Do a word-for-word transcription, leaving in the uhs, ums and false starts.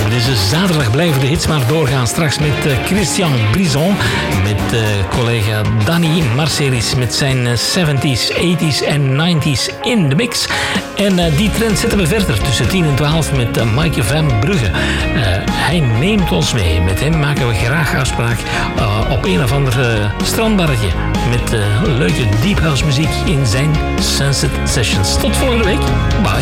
Deze zaterdag blijven de hits maar doorgaan. Straks met uh, Christian Brison, met uh, collega Danny Marcelis met zijn uh, zeventies, tachtiger en negentiger in de mix. En uh, die trend zetten we verder tussen tien en twaalf met uh, Maaike van Brugge. Uh, hij neemt ons mee. Met hem maken we graag afspraak uh, op een of ander uh, strandbarretje met uh, leuke deep house muziek in zijn Sunset Sessions. Tot volgende week. Bye.